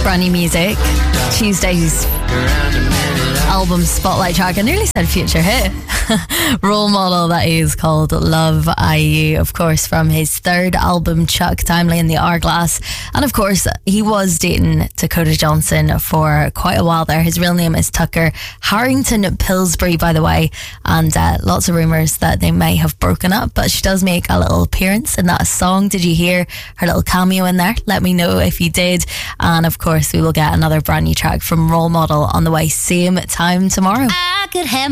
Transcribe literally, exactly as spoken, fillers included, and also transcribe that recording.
Brand new music. Tuesday's album spotlight track. I nearly said future hit. Role Model, that is, called Love I U, of course, from his third album, Chuck Timely and the Hourglass. And of course, he was dating Dakota Johnson for quite a while there. His real name is Tucker Harrington Pillsbury, by the way, and uh, lots of rumours that they may have broken up, but she does make a little appearance in that song. Did you hear her little cameo in there? Let me know if you did. And of course, we will get another brand new track from Role Model on the way, same time tomorrow. I could have